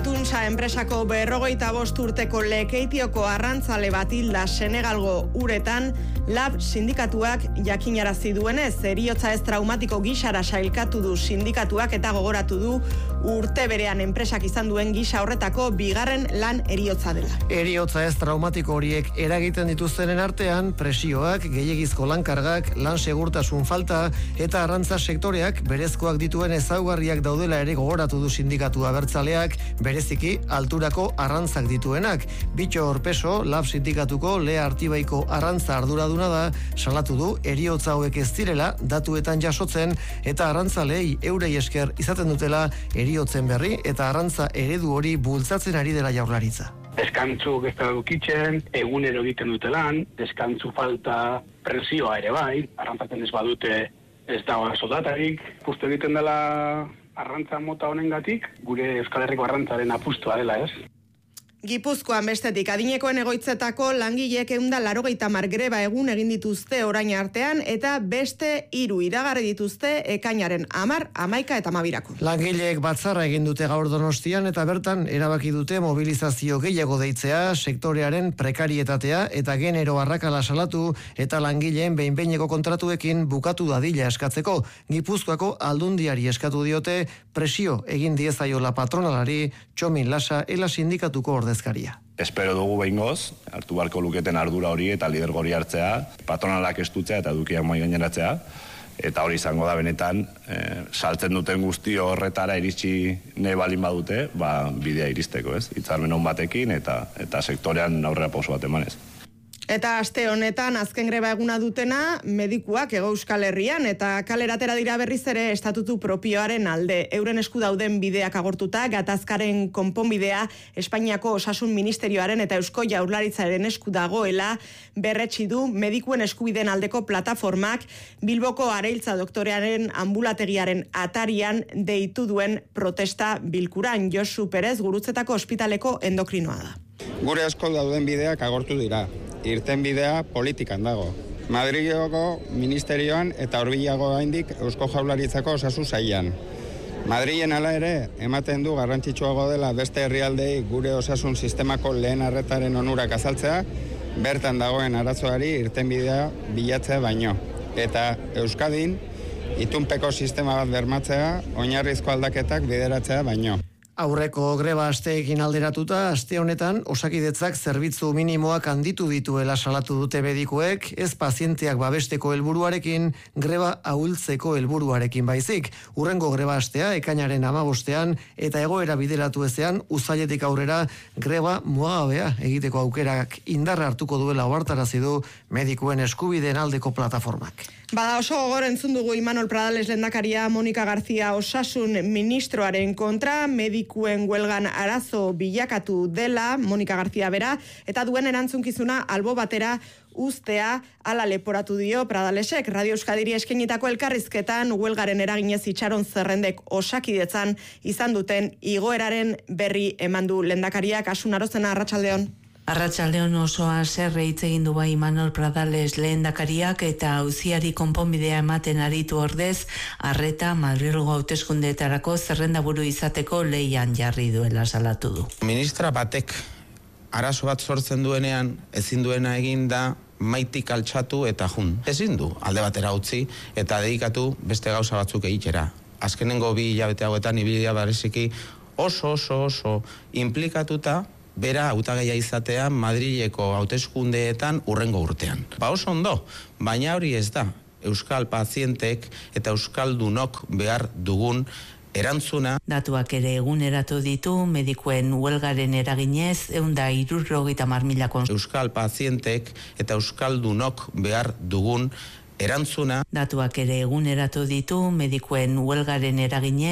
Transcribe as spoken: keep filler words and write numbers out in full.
Atuntza enpresako berrogeita bost urteko Lekeitioko arrantzale bat hilda Senegalgo uretan, Lab sindikatuak jakinarazi duenez, heriotza ez traumatiko gisara sailkatu du sindikatuak eta gogoratu du urte berean enpresak izan duen gisa horretako bigarren lan heriotza dela. Heriotza ez traumatiko horiek eragiten dituztenen artean, presioak, gehiegizko lankargak, lan segurtasun falta eta arrantza sektoreak berezkoak dituen ezaugarriak daudela ere gogoratu du sindikatu abertzaleak, bereziki alturako arrantzak dituenak. Bitxo Orpeso, Lab sindikatuko Lea Artibaiko arrantza arduraduna da, salatu du heriotza hauek ez direla datuetan jasotzen eta arrantzalei eurei esker izaten dutela heriotzen berri eta arrantza eredu hori bultzatzen ari dela Jaurlaritza. Deskantzuk ez da dukitzen, egunero egiten dute lan, deskantzu falta presioa ere bai, arrantzatzen ez badute ez da soldatarik, justu egiten dela arrantza mota honengatik, gure Euskal Herriko arrantzaren apustua dela, ez? Gipuzkoan bestetik, adinekoen egoitzetako langileek ehun eta laurogeita hamar greba egun egin dituzte orain artean eta beste hiru iragarri dituzte ekainaren hamar, hamaika eta hamabirako. Langileek batzarra egin dute gaur Donostian eta bertan erabaki dute mobilizazio gehiago deitzea, sektorearen prekarietatea eta genero arrakala salatu eta langileen behin-behineko kontratuekin bukatu dadila eskatzeko. Gipuzkoako aldundiari eskatu diote presio egin diezaiola patronalari, Txomin Lasa ela sindikatuko ordezkaria. Espero dugu behingoz, hartu barko luketen ardura hori eta lidergo hori hartzea, patronalak estutzea eta edukiak mai gaineratzea, eta hori izango da benetan, e, saltzen duten guzti horretara iritsi nahi balin badute, ba, bidea iristeko, ez? Hitzarmen on batekin eta eta sektorean aurrera pauso bat emanez. Eta aste honetan azken greba eguna dutena medikuak Hego Euskal Herrian eta kalera atera dira berriz ere estatutu propioaren alde. Euren esku dauden bideak agortuta, gatazkaren konponbidea Espainiako Osasun Ministerioaren eta Eusko Jaurlaritzaren esku dagoela berretsi du medikuen eskubideen aldeko plataformak Bilboko Areiltza doktorearen ambulategiaren atarian deitu duen protesta bilkuran. Josu Perez Gurutzetako ospitaleko endokrinoa da. Gure esku dauden bideak agortu dira. Irten bidea politikan dago. Madrileko ministerioan eta hurbilago gaindik Eusko Jaurlaritzako osasun sailan. Madrilen hala ere ematen du garrantzitsuago dela beste herrialdei gure osasun sistemako lehen arretaren onurak azaltzea, bertan dagoen arazoari irtenbidea bilatzea baino. Eta Euskadin itunpeko sistema bat bermatzea, oinarrizko aldaketak bideratzea baino. Aurreko greba asteekin alderatuta, aste honetan Osakidetzak zerbitzu minimoak handitu dituela salatu dute medikuek, ez pazienteak babesteko helburuarekin, greba ahultzeko helburuarekin baizik. Hurrengo greba astea ekainaren hamabostean eta egoera bideratu ezean uzailetik aurrera greba mugagabea egiteko aukerak indarra hartuko duela ohartarazi du medikuen eskubideen aldeko plataformak. Bada oso gogor entzun dugu Imanol Pradales lehendakaria Monika Garzia osasun ministroaren kontra, medikuen huelgan arazo bilakatu dela Monika Garzia bera, eta duen erantzunkizuna albo batera uztea ala leporatu dio Pradalesek. Radio Euskadiri eskainitako elkarrizketan huelgaren eraginez itxaron zerrendek Osakidetzan izan duten igoeraren berri eman du lehendakariak. Asun Arozena, arratsaldeon. Arratsaldeon osoan zer hitz egin du bai Imanol Pradales lehendakariak eta auziari konponbidea ematen aritu ordez, arreta Madrilgo hauteskundeetarako zerrendaburu izateko leian jarri duela salatu du. Ministra batek arazo bat sortzen duenean, ezin duena egin da maitik altxatu eta jun. Ezin du alde batera utzi eta dedikatu beste gauza batzuk egitera. Azkenengo bi hilabete hauetan ibilia bereziki oso oso oso implikatuta bera hautagaia izatea Madrileko hauteskundeetan hurrengo urtean. Ba oso ondo, baina hori ez da euskal pazientek eta euskaldunok behar dugun erantzuna. Datuak ere eguneratu ditu medikuen huelgaren eraginez ehun eta hirurogeita hamar mila euskal pazientek eta euskaldunok behar dugun erantzuna. Datuak ere eguneratu ditu medikuen huelgaren eraginez